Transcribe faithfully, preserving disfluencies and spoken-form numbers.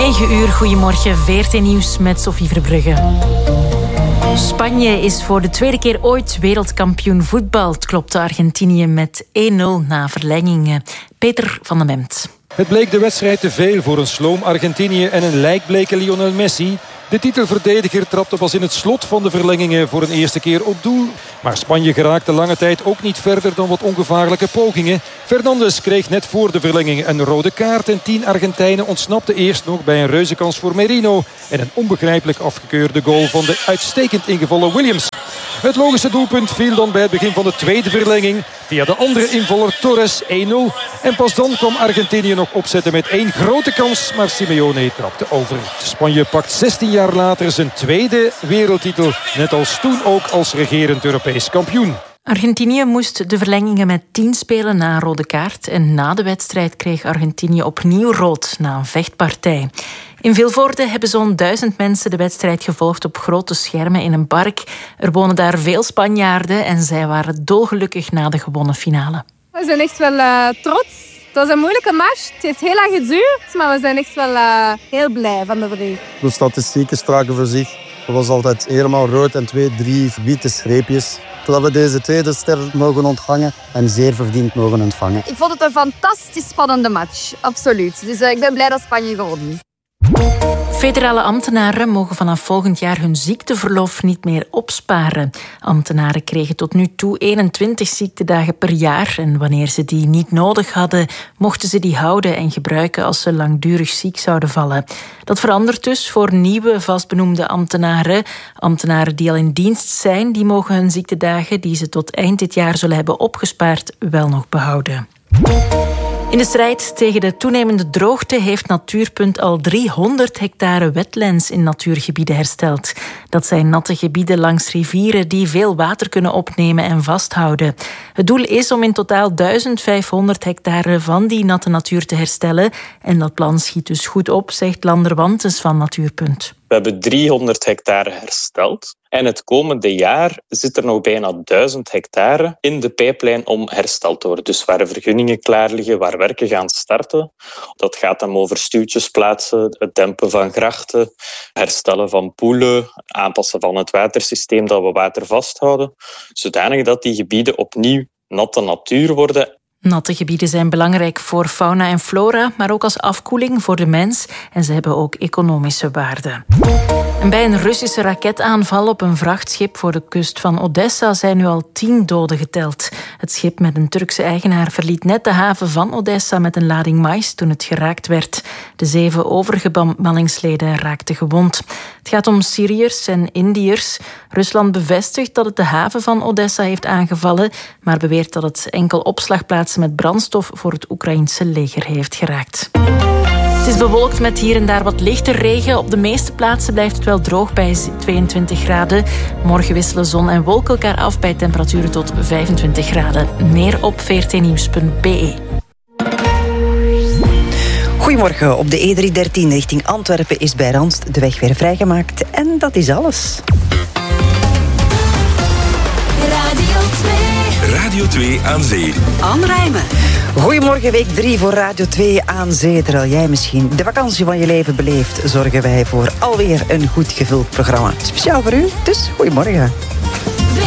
negen uur, goedemorgen, V R T Nieuws met Sophie Verbrugge. Spanje is voor de tweede keer ooit wereldkampioen voetbal. Het klopte Argentinië met één nul na verlengingen. Peter van den Bemt. Het bleek de wedstrijd te veel voor een sloom Argentinië en een lijkbleke Lionel Messi. De titelverdediger trapte pas in het slot van de verlengingen voor een eerste keer op doel. Maar Spanje geraakte lange tijd ook niet verder dan wat ongevaarlijke pogingen. Fernandes kreeg net voor de verlenging een rode kaart. En tien Argentijnen ontsnapten eerst nog bij een reuzenkans voor Merino. En een onbegrijpelijk afgekeurde goal van de uitstekend ingevallen Williams. Het logische doelpunt viel dan bij het begin van de tweede verlenging. Via de andere invaller Torres één nul. En pas dan kwam Argentinië nog opzetten met één grote kans. Maar Simeone trapte over. Spanje pakt zestien jaar later zijn tweede wereldtitel. Net als toen ook als regerend Europees kampioen. Argentinië moest de verlengingen met tien spelen na een rode kaart. En na de wedstrijd kreeg Argentinië opnieuw rood na een vechtpartij. In Vilvoorde hebben zo'n duizend mensen de wedstrijd gevolgd op grote schermen in een park. Er wonen daar veel Spanjaarden en zij waren dolgelukkig na de gewonnen finale. We zijn echt wel uh, trots. Het was een moeilijke match. Het heeft heel lang geduurd, maar we zijn echt wel uh, heel blij van de verliezen. De statistieken spraken voor zich. Het was altijd helemaal rood en twee, drie witte streepjes. Totdat we deze tweede ster mogen ontvangen en zeer verdiend mogen ontvangen. Ik vond het een fantastisch spannende match, absoluut. Dus uh, ik ben blij dat Spanje gewonnen is. Federale ambtenaren mogen vanaf volgend jaar hun ziekteverlof niet meer opsparen. Ambtenaren kregen tot nu toe eenentwintig ziektedagen per jaar. En wanneer ze die niet nodig hadden, mochten ze die houden en gebruiken als ze langdurig ziek zouden vallen. Dat verandert dus voor nieuwe vastbenoemde ambtenaren. Ambtenaren die al in dienst zijn, die mogen hun ziektedagen die ze tot eind dit jaar zullen hebben opgespaard wel nog behouden. In de strijd tegen de toenemende droogte heeft Natuurpunt al driehonderd hectare wetlands in natuurgebieden hersteld. Dat zijn natte gebieden langs rivieren die veel water kunnen opnemen en vasthouden. Het doel is om in totaal duizend vijfhonderd hectare van die natte natuur te herstellen. En dat plan schiet dus goed op, zegt Lander Wantes van Natuurpunt. We hebben driehonderd hectare hersteld. En het komende jaar zit er nog bijna duizend hectare in de pijplijn om hersteld te worden. Dus waar vergunningen klaar liggen, waar werken gaan starten. Dat gaat dan over stuwtjes plaatsen, het dempen van grachten, herstellen van poelen, aanpassen van het watersysteem dat we water vasthouden. Zodanig dat die gebieden opnieuw natte natuur worden. Natte gebieden zijn belangrijk voor fauna en flora, maar ook als afkoeling voor de mens. En ze hebben ook economische waarde. En bij een Russische raketaanval op een vrachtschip voor de kust van Odessa zijn nu al tien doden geteld. Het schip met een Turkse eigenaar verliet net de haven van Odessa met een lading mais toen het geraakt werd. De zeven overige bemanningsleden raakten gewond. Het gaat om Syriërs en Indiërs. Rusland bevestigt dat het de haven van Odessa heeft aangevallen, maar beweert dat het enkel opslagplaatsen met brandstof voor het Oekraïense leger heeft geraakt. Het is bewolkt met hier en daar wat lichte regen. Op de meeste plaatsen blijft het wel droog bij tweeëntwintig graden. Morgen wisselen zon en wolken elkaar af bij temperaturen tot vijfentwintig graden. Meer op v r t nieuws punt b e. Goedemorgen. Op de E driehonderddertien richting Antwerpen is bij Ranst de weg weer vrijgemaakt. En dat is alles. Radio twee. Radio twee aan zee. Anne Rijmen. Goedemorgen, week drie voor Radio twee aan zee. Terwijl jij misschien de vakantie van je leven beleeft, zorgen wij voor alweer een goed gevuld programma. Speciaal voor u, dus goedemorgen.